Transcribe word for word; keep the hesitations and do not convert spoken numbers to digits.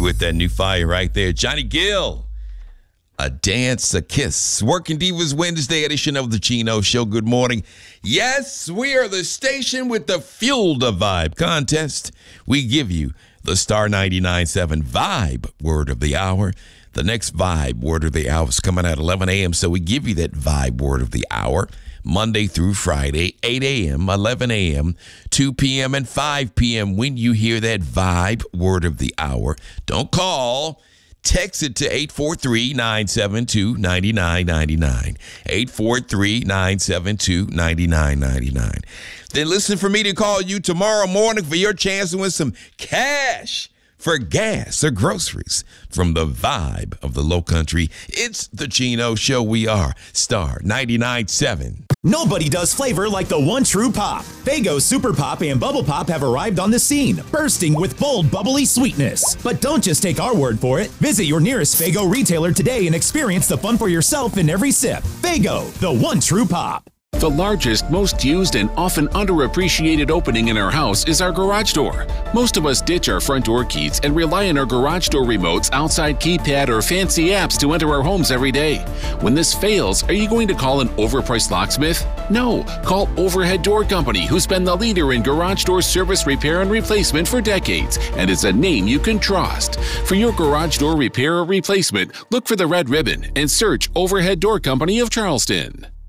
with that new fire right there. Johnny Gill, A Dance, a Kiss. Working Divas Wednesday edition of the Chino Show. Good morning. Yes, we are the station with the Fuel the Vibe contest. We give you the Star ninety-nine point seven Vibe Word of the Hour. The next Vibe Word of the Hour is coming at eleven a.m., so we give you that Vibe Word of the Hour Monday through Friday, eight a.m., eleven a.m., two p.m., and five p.m. When you hear that Vibe Word of the Hour, don't call. Text it to eight four three, nine seven two, nine nine nine nine. eight four three, nine seven two, nine nine nine nine. Then listen for me to call you tomorrow morning for your chance to win some cash for gas or groceries from the Vibe of the Low Country. It's the Chino Show. We are Star ninety-nine point seven. Nobody does flavor like the one true pop. Faygo Super Pop and Bubble Pop have arrived on the scene, bursting with bold, bubbly sweetness. But don't just take our word for it. Visit your nearest Faygo retailer today and experience the fun for yourself in every sip. Faygo, the one true pop. The largest, most used, and often underappreciated opening in our house is our garage door. Most of us ditch our front door keys and rely on our garage door remotes, outside keypad, or fancy apps to enter our homes every day. When this fails, are you going to call an overpriced locksmith? No, call Overhead Door Company, who's been the leader in garage door service, repair, and replacement for decades, and is a name you can trust. For your garage door repair or replacement, look for the red ribbon and search Overhead Door Company of Charleston.